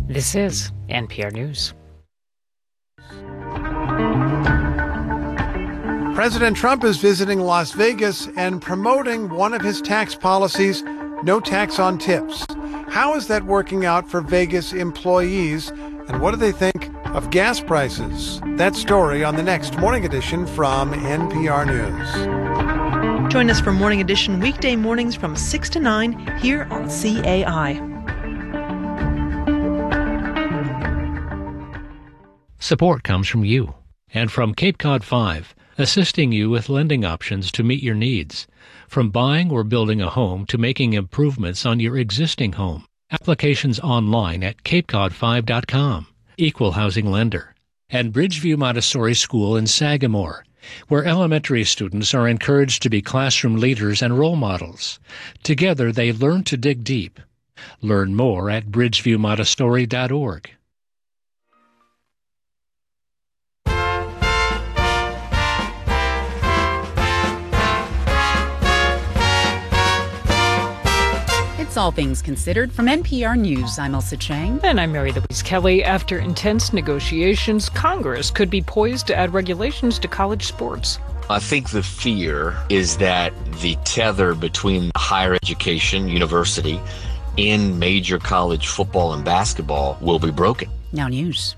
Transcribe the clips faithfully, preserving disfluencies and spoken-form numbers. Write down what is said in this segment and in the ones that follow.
This is N P R News. President Trump is visiting Las Vegas and promoting one of his tax policies, no tax on tips. How is that working out for Vegas employees, and what do they think of gas prices? That story on the next Morning Edition from N P R News. Join us for Morning Edition weekday mornings from six to nine here on C A I. Support comes from you and from Cape Cod five, assisting you with lending options to meet your needs. From buying or building a home to making improvements on your existing home. Applications online at cape cod five dot com. Equal housing lender. And Bridgeview Montessori School in Sagamore, where elementary students are encouraged to be classroom leaders and role models. Together they learn to dig deep. Learn more at bridgeview montessori dot org. It's All Things Considered from N P R News. I'm Elsa Chang. And I'm Mary Louise Kelly. After intense negotiations, Congress could be poised to add regulations to college sports. I think the fear is that the tether between higher education, university, and major college football and basketball will be broken. Now news.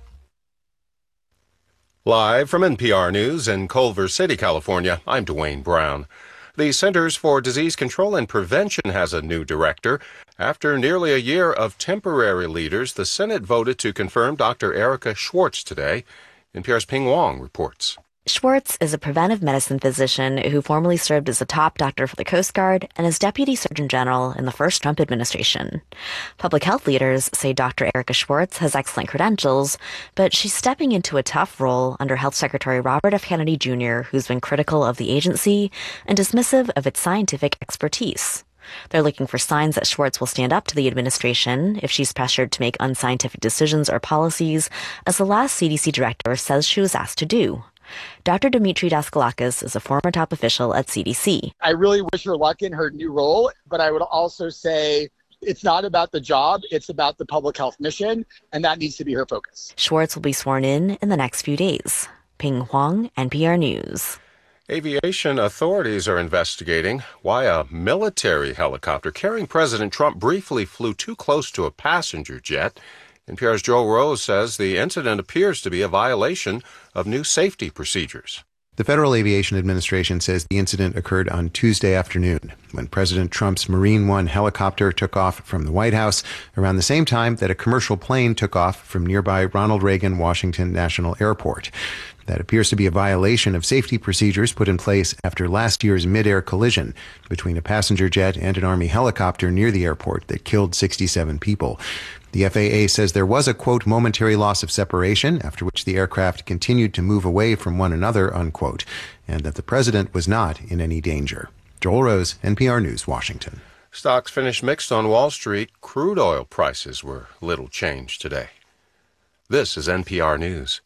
Live from N P R News in Culver City, California, I'm Dwayne Brown. The Centers for Disease Control and Prevention has a new director. After nearly a year of temporary leaders, the Senate voted to confirm Doctor Erica Schwartz today. N P R's Ping Wong reports. Schwartz is a preventive medicine physician who formerly served as a top doctor for the Coast Guard and as Deputy Surgeon General in the first Trump administration. Public health leaders say Doctor Erica Schwartz has excellent credentials, but she's stepping into a tough role under Health Secretary Robert F. Kennedy Junior, who's been critical of the agency and dismissive of its scientific expertise. They're looking for signs that Schwartz will stand up to the administration if she's pressured to make unscientific decisions or policies, as the last C D C director says she was asked to do. Doctor Dimitri Daskalakis is a former top official at C D C. I really wish her luck in her new role, but I would also say it's not about the job, it's about the public health mission, and that needs to be her focus. Schwartz will be sworn in in the next few days. Ping Huang, N P R News. Aviation authorities are investigating why a military helicopter carrying President Trump briefly flew too close to a passenger jet. N P R's Joel Rose says the incident appears to be a violation of new safety procedures. The Federal Aviation Administration says the incident occurred on Tuesday afternoon when President Trump's Marine One helicopter took off from the White House around the same time that a commercial plane took off from nearby Ronald Reagan Washington National Airport. That appears to be a violation of safety procedures put in place after last year's mid-air collision between a passenger jet and an Army helicopter near the airport that killed sixty-seven people. The F A A says there was a, quote, momentary loss of separation, after which the aircraft continued to move away from one another, unquote, and that the president was not in any danger. Joel Rose, N P R News, Washington. Stocks finished mixed on Wall Street. Crude oil prices were little changed today. This is N P R News.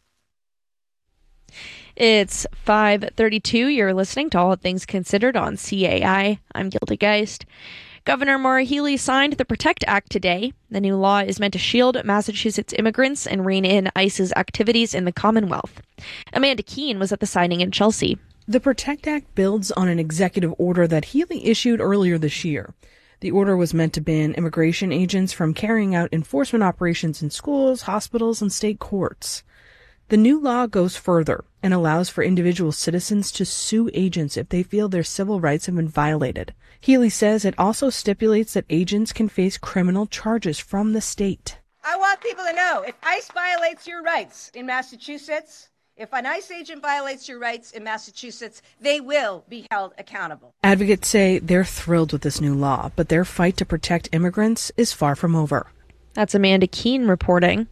It's five thirty-two. You're listening to All Things Considered on C A I. I'm Gilda Geist. Governor Maura Healey signed the PROTECT Act today. The new law is meant to shield Massachusetts immigrants and rein in ICE's activities in the Commonwealth. Amanda Keene was at the signing in Chelsea. The PROTECT Act builds on an executive order that Healey issued earlier this year. The order was meant to ban immigration agents from carrying out enforcement operations in schools, hospitals, and state courts. The new law goes further and allows for individual citizens to sue agents if they feel their civil rights have been violated. Healey says it also stipulates that agents can face criminal charges from the state. I want people to know, if ICE violates your rights in Massachusetts, if an ICE agent violates your rights in Massachusetts, they will be held accountable. Advocates say they're thrilled with this new law, but their fight to protect immigrants is far from over. That's Amanda Keene reporting.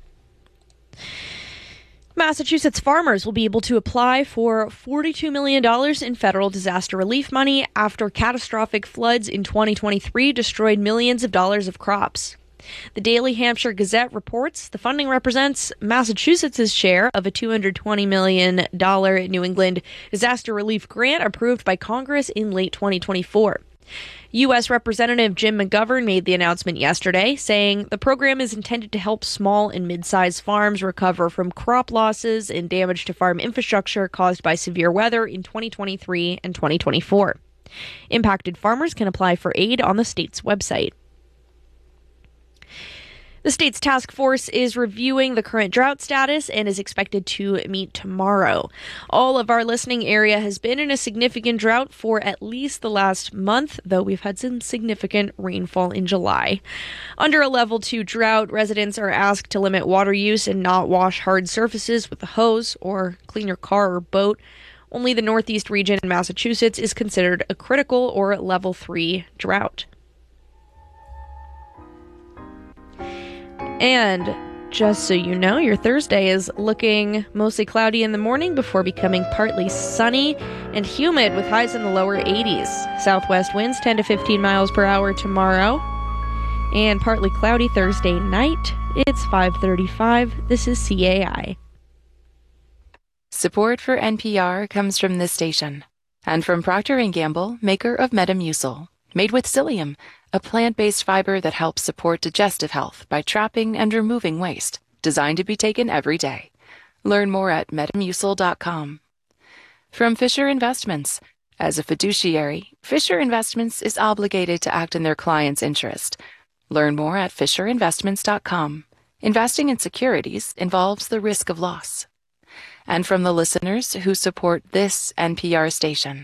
Massachusetts farmers will be able to apply for forty-two million dollars in federal disaster relief money after catastrophic floods in twenty twenty-three destroyed millions of dollars of crops. The Daily Hampshire Gazette reports the funding represents Massachusetts' share of a two hundred twenty million dollars New England disaster relief grant approved by Congress in late twenty twenty-four. U S. Representative Jim McGovern made the announcement yesterday, saying the program is intended to help small and mid-sized farms recover from crop losses and damage to farm infrastructure caused by severe weather in twenty twenty-three and twenty twenty-four. Impacted farmers can apply for aid on the state's website. The state's task force is reviewing the current drought status and is expected to meet tomorrow. All of our listening area has been in a significant drought for at least the last month, though we've had some significant rainfall in July. Under a level two drought, residents are asked to limit water use and not wash hard surfaces with a hose or clean your car or boat. Only the Northeast region in Massachusetts is considered a critical or level three drought. And just so you know, your Thursday is looking mostly cloudy in the morning before becoming partly sunny and humid with highs in the lower eighties. Southwest winds ten to fifteen miles per hour tomorrow. And partly cloudy Thursday night. It's five thirty-five. This is C A I. Support for N P R comes from this station and from Procter and Gamble, maker of Metamucil, made with psyllium, a plant-based fiber that helps support digestive health by trapping and removing waste, designed to be taken every day. Learn more at metamucil dot com. From Fisher Investments. As a fiduciary, Fisher Investments is obligated to act in their client's interest. Learn more at fisher investments dot com. Investing in securities involves the risk of loss. And from the listeners who support this N P R station.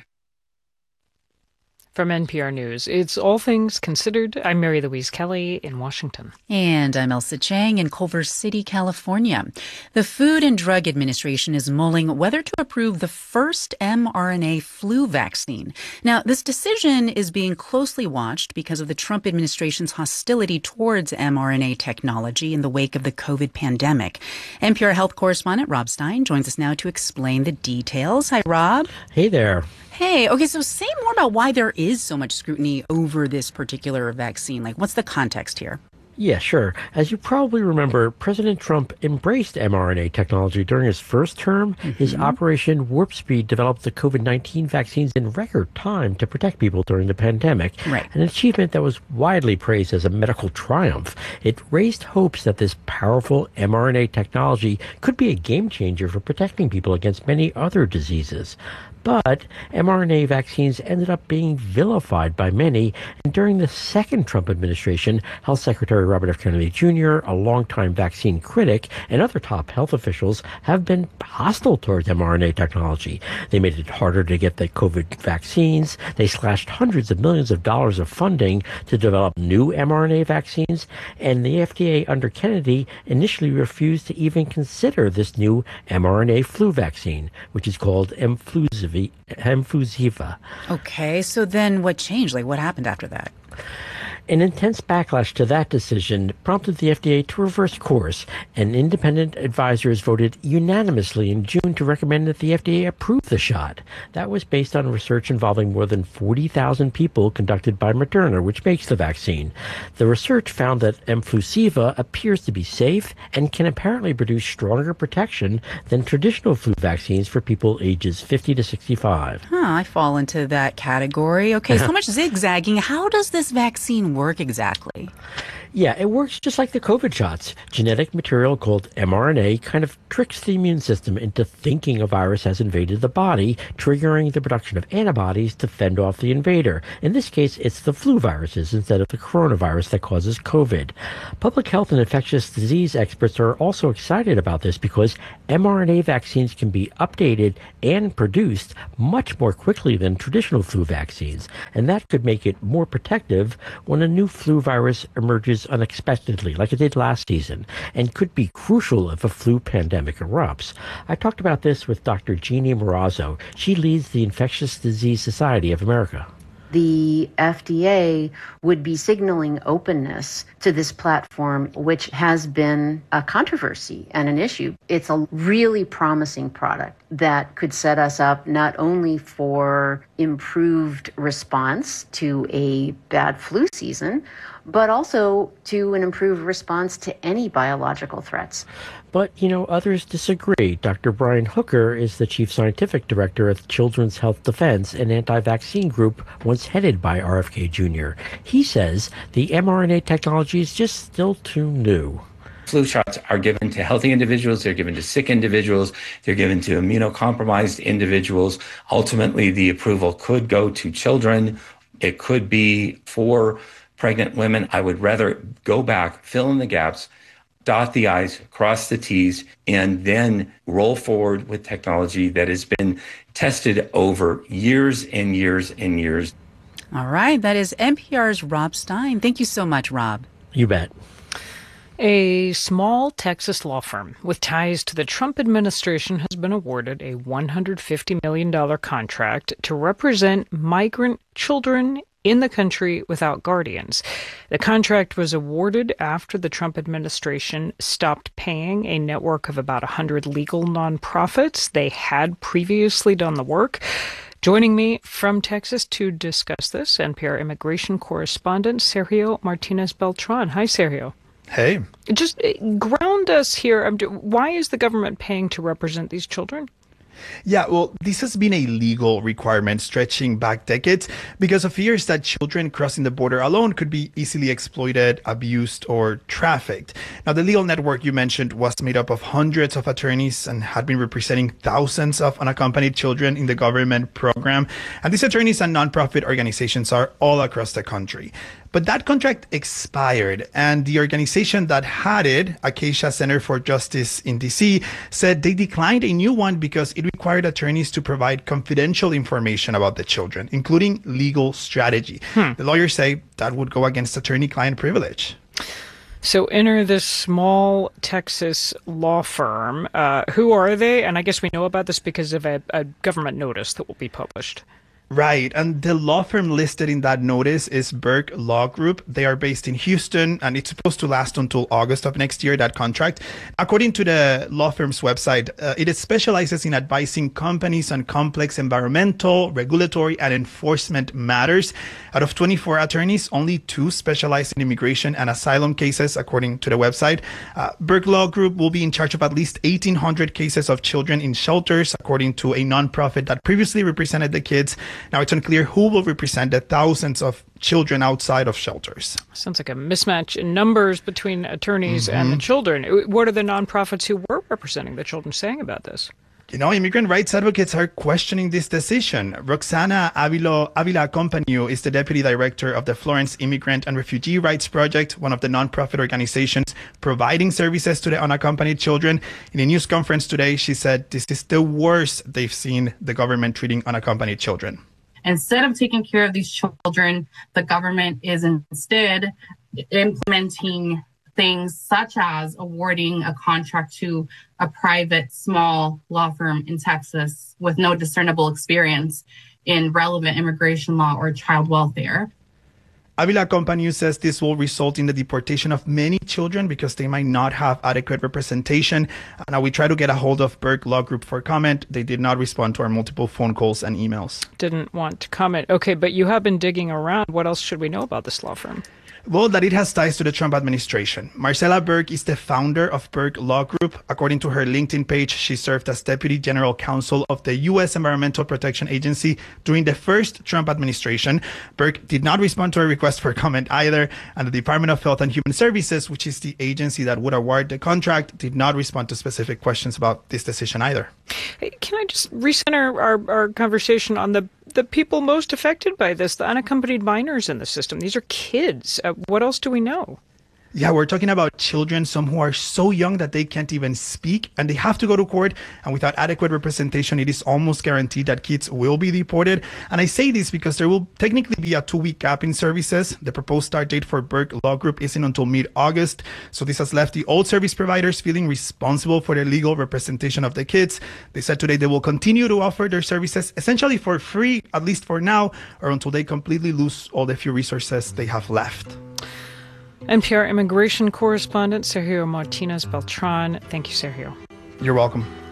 From N P R News, it's All Things Considered. I'm Mary Louise Kelly in Washington. And I'm Elsa Chang in Culver City, California. The Food and Drug Administration is mulling whether to approve the first mRNA flu vaccine. Now, this decision is being closely watched because of the Trump administration's hostility towards mRNA technology in the wake of the COVID pandemic. N P R health correspondent Rob Stein joins us now to explain the details. Hi, Rob. Hey there. Hey, okay, so say more about why there is so much scrutiny over this particular vaccine. Like, what's the context here? Yeah, sure. As you probably remember, President Trump embraced mRNA technology during his first term. Mm-hmm. His Operation Warp Speed developed the COVID nineteen vaccines in record time to protect people during the pandemic. Right. An achievement that was widely praised as a medical triumph. It raised hopes that this powerful mRNA technology could be a game changer for protecting people against many other diseases. But mRNA vaccines ended up being vilified by many. And during the second Trump administration, Health Secretary Robert F. Kennedy Junior, a longtime vaccine critic, and other top health officials have been hostile towards mRNA technology. They made it harder to get the COVID vaccines. They slashed hundreds of millions of dollars of funding to develop new mRNA vaccines. And the F D A under Kennedy initially refused to even consider this new mRNA flu vaccine, which is called Mflusiv. Hemfusiva. Okay, so then what changed? Like, what happened after that? An intense backlash to that decision prompted the F D A to reverse course, and independent advisors voted unanimously in June to recommend that the F D A approve the shot. That was based on research involving more than forty thousand people conducted by Moderna, which makes the vaccine. The research found that Mflusiva appears to be safe and can apparently produce stronger protection than traditional flu vaccines for people ages fifty to sixty-five. Huh, I fall into that category. Okay, so much zigzagging. How does this vaccine work exactly? Yeah, it works just like the COVID shots. Genetic material called mRNA kind of tricks the immune system into thinking a virus has invaded the body, triggering the production of antibodies to fend off the invader. In this case, it's the flu viruses instead of the coronavirus that causes COVID. Public health and infectious disease experts are also excited about this because mRNA vaccines can be updated and produced much more quickly than traditional flu vaccines, and that could make it more protective when a new flu virus emerges unexpectedly, like it did last season, and could be crucial if a flu pandemic erupts. I talked about this with Doctor Jeannie Morazzo. She leads the Infectious Disease Society of America. The F D A would be signaling openness to this platform, which has been a controversy and an issue. It's a really promising product. that could set us up not only for improved response to a bad flu season, but also to an improved response to any biological threats. But, you know, others disagree. Doctor Brian Hooker is the chief scientific director at Children's Health Defense, an anti-vaccine group once headed by R F K Junior He says the mRNA technology is just still too new. Flu shots are given to healthy individuals, they're given to sick individuals, they're given to immunocompromised individuals. Ultimately, the approval could go to children. It could be for pregnant women. I would rather go back, fill in the gaps, dot the I's, cross the T's, and then roll forward with technology that has been tested over years and years and years. All right. That is N P R's Rob Stein. Thank you so much, Rob. You bet. A small Texas law firm with ties to the Trump administration has been awarded a one hundred fifty million dollars contract to represent migrant children in the country without guardians. The contract was awarded after the Trump administration stopped paying a network of about one hundred legal nonprofits. They had previously done the work. Joining me from Texas to discuss this, N P R immigration correspondent Sergio Martinez Beltran. Hi, Sergio. Hey. Just ground us here. Why is the government paying to represent these children? Yeah, well, this has been a legal requirement stretching back decades because of fears that children crossing the border alone could be easily exploited, abused, or trafficked. Now, the legal network you mentioned was made up of hundreds of attorneys and had been representing thousands of unaccompanied children in the government program. And these attorneys and nonprofit organizations are all across the country. But that contract expired, and the organization that had it, Acacia Center for Justice in D C, said they declined a new one because it required attorneys to provide confidential information about the children, including legal strategy. Hmm. The lawyers say that would go against attorney-client privilege. So enter this small Texas law firm. Uh, who are they? And I guess we know about this because of a, a government notice that will be published. Right. And the law firm listed in that notice is Burke Law Group. They are based in Houston, and it's supposed to last until August of next year, that contract. According to the law firm's website, uh, it specializes in advising companies on complex environmental, regulatory, and enforcement matters. Out of twenty-four attorneys, only two specialize in immigration and asylum cases, according to the website. Uh, Burke Law Group will be in charge of at least eighteen hundred cases of children in shelters, according to a nonprofit that previously represented the kids. Now, it's unclear who will represent the thousands of children outside of shelters. Sounds like a mismatch in numbers between attorneys mm-hmm. and the children. What are the nonprofits who were representing the children saying about this? You know, immigrant rights advocates are questioning this decision. Roxana Avila, Avila Companiu is the deputy director of the Florence Immigrant and Refugee Rights Project, one of the nonprofit organizations providing services to the unaccompanied children. In a news conference today, she said this is the worst they've seen the government treating unaccompanied children. Instead of taking care of these children, the government is instead implementing things such as awarding a contract to a private small law firm in Texas with no discernible experience in relevant immigration law or child welfare. Avila Companiu says this will result in the deportation of many children because they might not have adequate representation. Now, we tried to get a hold of Burke Law Group for comment. They did not respond to our multiple phone calls and emails. Didn't want to comment. Okay, but you have been digging around. What else should we know about this law firm? Well, that it has ties to the Trump administration. Marcella Burke is the founder of Burke Law Group. According to her LinkedIn page, she served as Deputy General Counsel of the U S Environmental Protection Agency during the first Trump administration. Burke did not respond to a request for comment either, and the Department of Health and Human Services, which is the agency that would award the contract, did not respond to specific questions about this decision either. Hey, can I just recenter our, our conversation on the the people most affected by this, the unaccompanied minors in the system? These are kids. Uh, what else do we know? Yeah, we're talking about children, some who are so young that they can't even speak, and they have to go to court. And without adequate representation, it is almost guaranteed that kids will be deported. And I say this because there will technically be a two-week gap in services. The proposed start date for Burke Law Group isn't until mid-August. So this has left the old service providers feeling responsible for the legal representation of the kids. They said today they will continue to offer their services essentially for free, at least for now, or until they completely lose all the few resources they have left. N P R immigration correspondent Sergio Martinez Beltran. Thank you, Sergio. You're welcome.